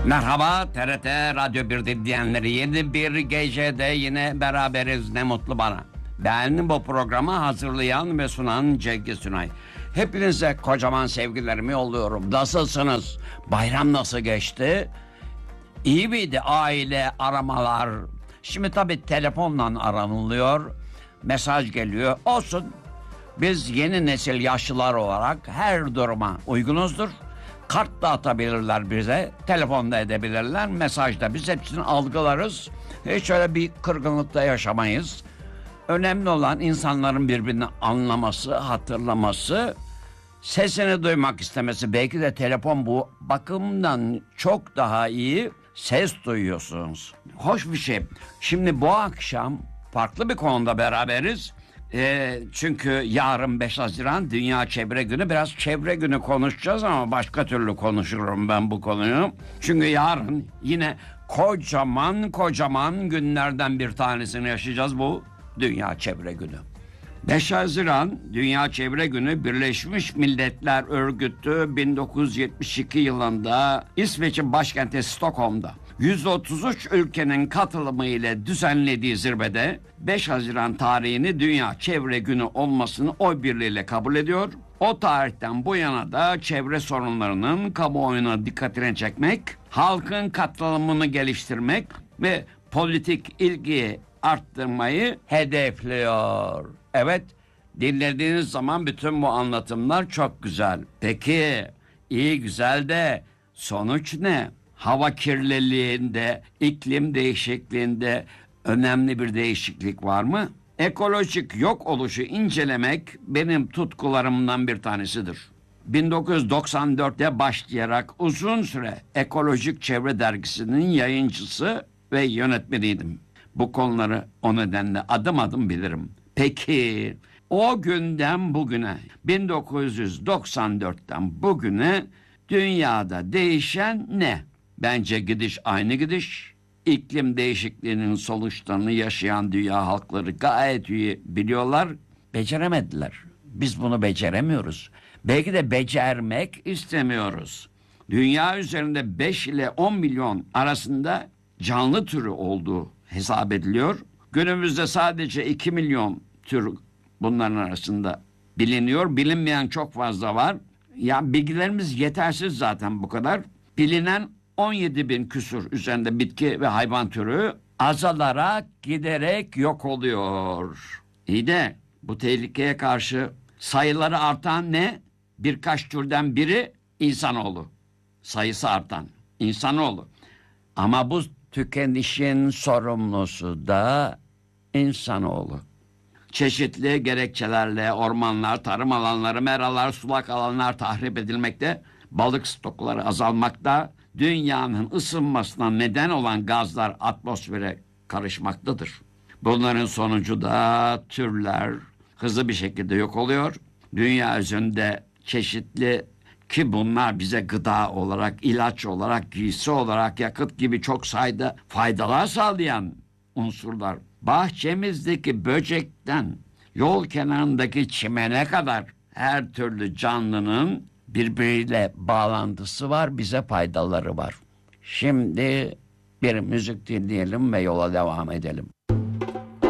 Merhaba TRT Radyo 1 dinleyenleri, yeni bir gecede yine beraberiz, ne mutlu bana. Ben bu programı hazırlayan ve sunan Cengiz Sunay. Hepinize kocaman sevgilerimi yolluyorum. Nasılsınız? Bayram nasıl geçti? İyi miydi aile aramalar? Şimdi tabii telefonla aranılıyor, mesaj geliyor. Olsun, biz yeni nesil yaşlılar olarak her duruma uygunuzdur. Kart da atabilirler bize, telefonda edebilirler, mesajda biz hepsini algılarız. Hiç öyle bir kırgınlıkta yaşamayız. Önemli olan insanların birbirini anlaması, hatırlaması, sesini duymak istemesi. Belki de telefon bu bakımdan çok daha iyi, ses duyuyorsunuz. Hoş bir şey. Şimdi bu akşam farklı bir konuda beraberiz. Çünkü yarın 5 Haziran Dünya Çevre Günü. Biraz çevre günü konuşacağız ama başka türlü konuşurum ben bu konuyu. Çünkü yarın yine kocaman günlerden bir tanesini yaşayacağız, bu Dünya Çevre Günü. 5 Haziran Dünya Çevre Günü Birleşmiş Milletler Örgütü 1972 yılında İsveç'in başkenti Stockholm'da 133 ülkenin katılımı ile düzenlediği zirvede 5 Haziran tarihini Dünya Çevre Günü olmasını oy birliğiyle kabul ediyor. O tarihten bu yana da çevre sorunlarının kamuoyuna dikkatini çekmek, halkın katılımını geliştirmek ve politik ilgiyi arttırmayı hedefliyor. Evet, dinlediğiniz zaman bütün bu anlatımlar çok güzel. Peki, iyi güzel de sonuç ne? Hava kirliliğinde, iklim değişikliğinde önemli bir değişiklik var mı? Ekolojik yok oluşu incelemek benim tutkularımdan bir tanesidir. 1994'te başlayarak uzun süre Ekolojik Çevre Dergisi'nin yayıncısı ve yönetmeniydim. Bu konuları o nedenle adım adım bilirim. Peki o günden bugüne, 1994'ten bugüne dünyada değişen ne? Bence gidiş aynı gidiş. İklim değişikliğinin sonuçlarını yaşayan dünya halkları gayet iyi biliyorlar. Beceremediler. Biz bunu beceremiyoruz. Belki de becermek istemiyoruz. Dünya üzerinde 5 ile 10 milyon arasında canlı türü olduğu hesap ediliyor. Günümüzde sadece 2 milyon tür bunların arasında biliniyor. Bilinmeyen çok fazla var. Ya bilgilerimiz yetersiz zaten bu kadar. Bilinen 17 bin küsur üzerinde bitki ve hayvan türü azalarak giderek yok oluyor. İyi de bu tehlikeye karşı sayıları artan ne? Birkaç türden biri insanoğlu. Sayısı artan insanoğlu. Ama bu tükenişin sorumlusu da insanoğlu. Çeşitli gerekçelerle ormanlar, tarım alanları, meralar, sulak alanlar tahrip edilmekte, balık stokları azalmakta, dünyanın ısınmasına neden olan gazlar atmosfere karışmaktadır. Bunların sonucu da türler hızlı bir şekilde yok oluyor. Dünya üzerinde çeşitli, ki bunlar bize gıda olarak, ilaç olarak, giysi olarak, yakıt gibi çok sayıda faydalar sağlayan unsurlar. Bahçemizdeki böcekten yol kenarındaki çimene kadar her türlü canlının birbiriyle bağlantısı var, bize faydaları var. Şimdi bir müzik dinleyelim ve yola devam edelim.